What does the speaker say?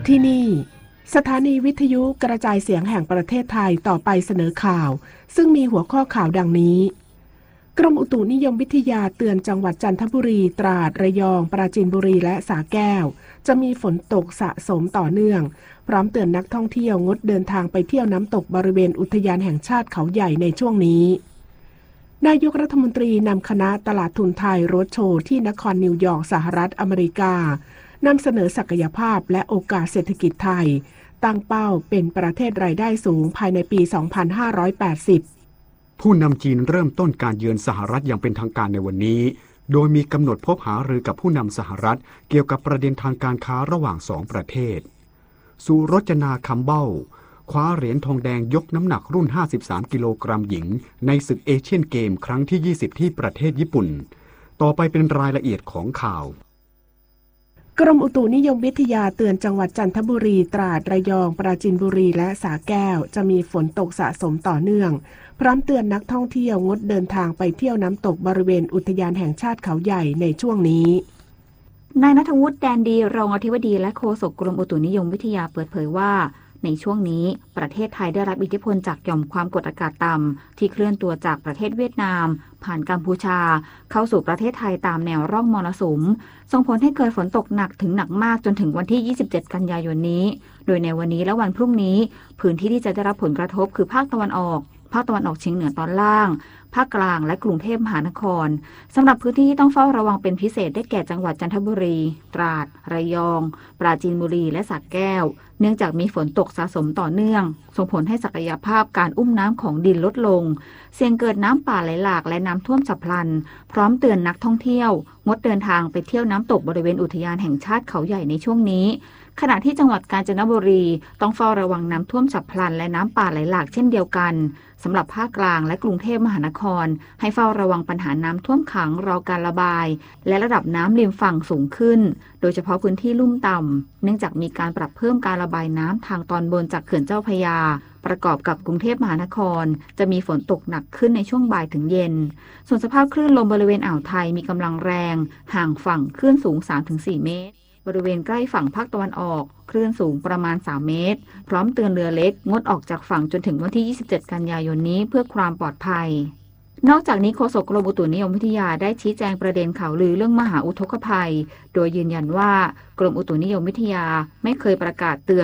ที่นี่สถานีวิทยุกระจายเสียงแห่งประเทศไทยต่อไปเสนอข่าวซึ่งมีหัวข้อข่าวดังนี้กรมอุตุนิยมวิทยาเตือนจังหวัดจันทบุรีตราดระยองปราจีนบุรีและสระแก้วจะมีฝนตกสะสมต่อเนื่องพร้อมเตือนนักท่องเที่ยวงดเดินทางไปเที่ยวน้ำตกบริเวณอุทยานแห่งชาติเขาใหญ่ในช่วงนี้นายกรัฐมนตรีนำคณะตลาดทุนไทยโรดโชว์ที่นครนิวยอร์กสหรัฐอเมริกานำเสนอศักยภาพและโอกาสเศรษฐกิจไทยตั้งเป้าเป็นประเทศรายได้สูงภายในปี 2580 ผู้นำจีนเริ่มต้นการเยือนสหรัฐอย่างเป็นทางการในวันนี้โดยมีกำหนดพบหารือกับผู้นำสหรัฐเกี่ยวกับประเด็นทางการค้าระหว่างสองประเทศสุรจนาคำเบ้าคว้าเหรียญทองแดงยกน้ำหนักรุ่น53กิโลกรัมหญิงในศึกเอเชียนเกมครั้งที่20ที่ประเทศญี่ปุ่นต่อไปเป็นรายละเอียดของข่าวกรมอุตุนิยมวิทยาเตือนจังหวัดจันทบุรีตราดระยองปราจีนบุรีและสระแก้วจะมีฝนตกสะสมต่อเนื่องพร้อมเตือนนักท่องเที่ยวงดเดินทางไปเที่ยวน้ำตกบริเวณอุทยานแห่งชาติเขาใหญ่ในช่วงนี้นายณัฐวุฒิแดนดีรองอธิบดีและโฆษกกรมอุตุนิยมวิทยาเปิดเผยว่าในช่วงนี้ประเทศไทยได้รับอิทธิพลจากหย่อมความกดอากาศต่ำที่เคลื่อนตัวจากประเทศเวียดนามผ่านกัมพูชาเข้าสู่ประเทศไทยตามแนวร่องมรสุมส่งผลให้เกิดฝนตกหนักถึงหนักมากจนถึงวันที่27กันยายนนี้โดยในวันนี้และวันพรุ่งนี้พื้นที่ที่จะได้รับผลกระทบคือภาคตะวันออกภาคตะวันออกเฉียงเหนือตอนล่างภาคกลางและกรุงเทพมหานครสำหรับพื้นที่ที่ต้องเฝ้าระวังเป็นพิเศษได้แก่จังหวัดจันทบุรีตราดระยองปราจีนบุรีและสระแก้วเนื่องจากมีฝนตกสะสมต่อเนื่องส่งผลให้ศักยภาพการอุ้มน้ำของดินลดลงเสี่ยงเกิดน้ำป่าไหลหลากและน้ำท่วมฉับพลันพร้อมเตือนนักท่องเที่ยวงดเดินทางไปเที่ยวน้ำตกบริเวณอุทยานแห่งชาติเขาใหญ่ในช่วงนี้ขณะที่จังหวัดกาญจนบุรีต้องเฝ้าระวังน้ำท่วมฉับพลันและน้ำป่าไหลหลากเช่นเดียวกันสำหรับภาคกลางและกรุงเทพมหานครให้เฝ้าระวังปัญหาน้ำท่วมขังรอการระบายและระดับน้ำริมฝั่งสูงขึ้นโดยเฉพาะพื้นที่ลุ่มต่ำเนื่องจากมีการปรับเพิ่มการระบายน้ำทางตอนบนจากเขื่อนเจ้าพระยาประกอบกับกรุงเทพมหานครจะมีฝนตกหนักขึ้นในช่วงบ่ายถึงเย็นส่วนสภาพคลื่นลมบริเวณอ่าวไทยมีกำลังแรงห่างฝั่งคลื่นสูง 3-4 เมตรบริเวณใกล้ฝั่งภาคตะวันออกคลื่นสูงประมาณ3เมตรพร้อมเตือนเรือเล็กงดออกจากฝั่งจนถึงวันที่27กันยายนนี้เพื่อความปลอดภัยนอกจากนี้โฆษกกรมอุตุนิยมวิทยาได้ชี้แจงประเด็นข่าวลือเรื่องมหาอุทกภัยโดยยืนยันว่ากรมอุตุนิยมวิทยาไม่เคยประกาศเตือน